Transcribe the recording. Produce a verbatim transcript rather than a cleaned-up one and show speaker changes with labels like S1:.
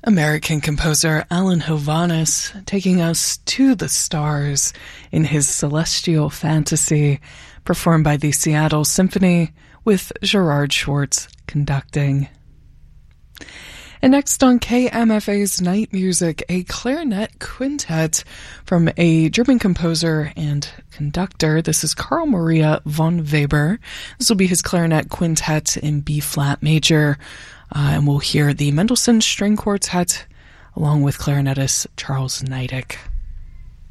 S1: American composer Alan Hovhaness taking us to the stars in his Celestial Fantasy, performed by the Seattle Symphony with Gerard Schwartz conducting. And next on K M F A's Night Music, a clarinet quintet from a German composer and conductor. This is Carl Maria von Weber. This will be his clarinet quintet in B-flat major. Uh, and we'll hear the Mendelssohn String Quartet along with clarinetist Charles Neidig.